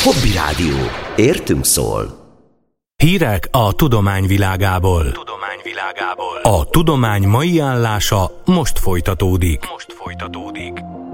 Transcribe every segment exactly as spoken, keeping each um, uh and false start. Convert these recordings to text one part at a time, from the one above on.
Hobby Rádió. Értünk szól. Hírek a tudomány világából. Tudomány világából. A tudomány mai állása most folytatódik. Most folytatódik.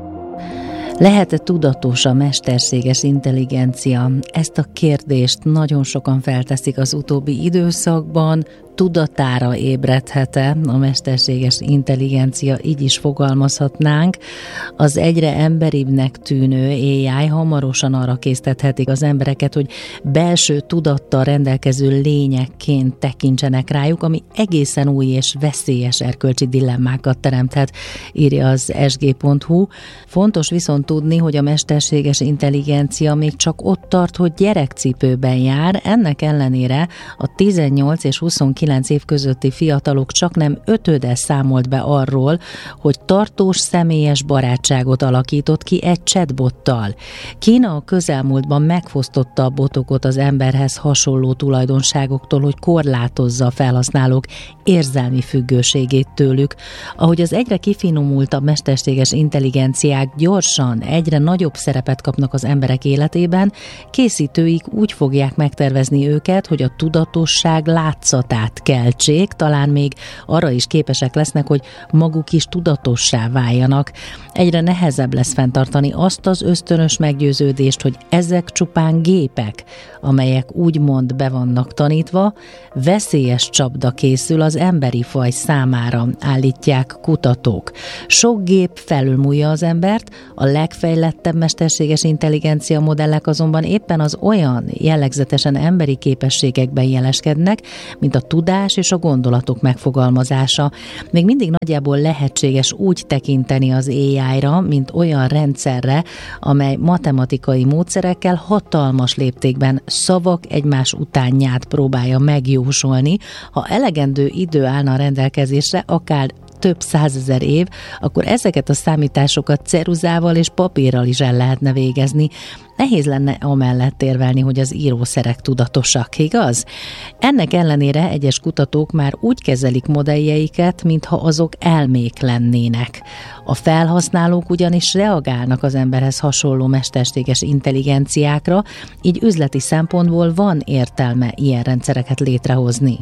Lehet-e tudatos a mesterséges intelligencia? Ezt a kérdést nagyon sokan felteszik az utóbbi időszakban. Tudatára ébredhet-e a mesterséges intelligencia, így is fogalmazhatnánk. Az egyre emberibbnek tűnő á i hamarosan arra késztethetik az embereket, hogy belső tudattal rendelkező lényekként tekintsenek rájuk, ami egészen új és veszélyes erkölcsi dilemmákat teremthet, írja az es gé pont hú. Fontos viszont tudni, hogy a mesterséges intelligencia még csak ott tart, hogy gyerekcipőben jár, ennek ellenére a tizennyolc és huszonkilenc év közötti fiatalok csaknem ötöde számolt be arról, hogy tartós személyes barátságot alakított ki egy chatbottal. Kína a közelmúltban megfosztotta a botokat az emberhez hasonló tulajdonságoktól, hogy korlátozza a felhasználók érzelmi függőségét tőlük. Ahogy az egyre kifinomultabb mesterséges intelligenciák gyorsan egyre nagyobb szerepet kapnak az emberek életében, készítőik úgy fogják megtervezni őket, hogy a tudatosság látszatát keltsék, talán még arra is képesek lesznek, hogy maguk is tudatossá váljanak. Egyre nehezebb lesz fenntartani azt az ösztönös meggyőződést, hogy ezek csupán gépek, amelyek úgymond be vannak tanítva. Veszélyes csapda készül az emberi faj számára, állítják kutatók. Sok gép felülmúlja az embert, a legfejlettebb mesterséges intelligencia modellek azonban éppen az olyan jellegzetesen emberi képességekben jeleskednek, mint a tudás és a gondolatok megfogalmazása. Még mindig nagyjából lehetséges úgy tekinteni az á i-ra, mint olyan rendszerre, amely matematikai módszerekkel hatalmas léptékben szavak egymás utánját próbálja megjósolni. Ha elegendő idő állna a rendelkezésre, akár több százezer év, akkor ezeket a számításokat ceruzával és papírral is el lehetne végezni. Nehéz lenne amellett érvelni, hogy az írószerek tudatosak, igaz? Ennek ellenére egyes kutatók már úgy kezelik modelljeiket, mintha azok elmék lennének. A felhasználók ugyanis reagálnak az emberhez hasonló mesterséges intelligenciákra, így üzleti szempontból van értelme ilyen rendszereket létrehozni.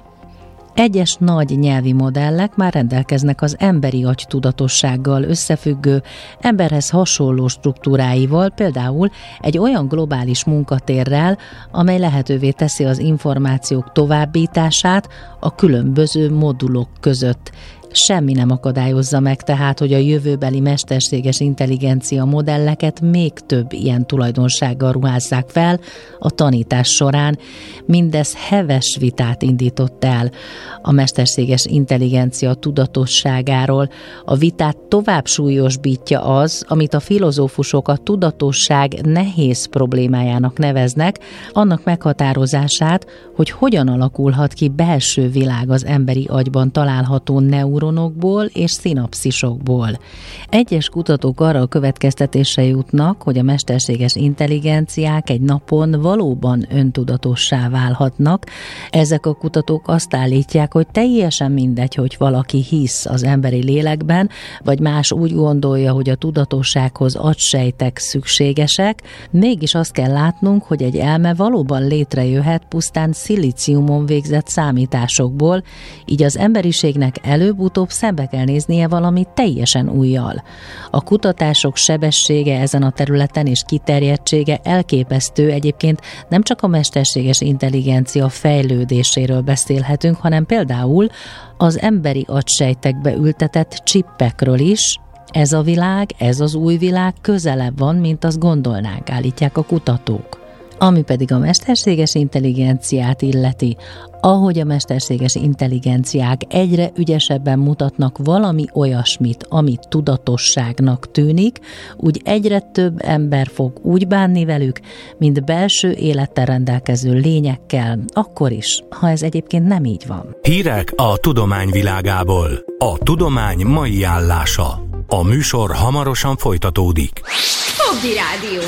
Egyes nagy nyelvi modellek már rendelkeznek az emberi agy tudatossággal összefüggő, emberhez hasonló struktúráival, például egy olyan globális munkatérrel, amely lehetővé teszi az információk továbbítását a különböző modulok között. Semmi nem akadályozza meg tehát, hogy a jövőbeli mesterséges intelligencia modelleket még több ilyen tulajdonsággal ruházzák fel a tanítás során. Mindez heves vitát indított el a mesterséges intelligencia tudatosságáról. A vitát tovább súlyosbítja az, amit a filozófusok a tudatosság nehéz problémájának neveznek, annak meghatározását, hogy hogyan alakulhat ki belső világ az emberi agyban található neuronokból és szinapszisokból. Egyes kutatók arra a következtetésre jutnak, hogy a mesterséges intelligenciák egy napon valóban öntudatossá válhatnak. Ezek a kutatók azt állítják, hogy teljesen mindegy, hogy valaki hisz az emberi lélekben, vagy más úgy gondolja, hogy a tudatossághoz agysejtek szükségesek, mégis azt kell látnunk, hogy egy elme valóban létrejöhet pusztán szilíciumon végzett számításokból, így az emberiségnek előbb-utóbb szembe kell néznie valami teljesen újjal. A kutatások sebessége ezen a területen és kiterjedtsége elképesztő, egyébként nem csak a mesterséges intelligencia fejlődéséről beszélhetünk, hanem például az emberi agysejtekbe ültetett csippekről is. Ez a világ, ez az új világ közelebb van, mint azt gondolnánk, állítják a kutatók. Ami pedig a mesterséges intelligenciát illeti, ahogy a mesterséges intelligenciák egyre ügyesebben mutatnak valami olyasmit, ami tudatosságnak tűnik, úgy egyre több ember fog úgy bánni velük, mint belső élettel rendelkező lényekkel, akkor is, ha ez egyébként nem így van. Hírek a tudomány világából. A tudomány mai állása. A műsor hamarosan folytatódik. Hobby Rádió,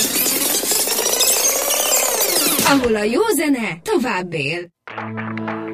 ahol a jó zene tovább él.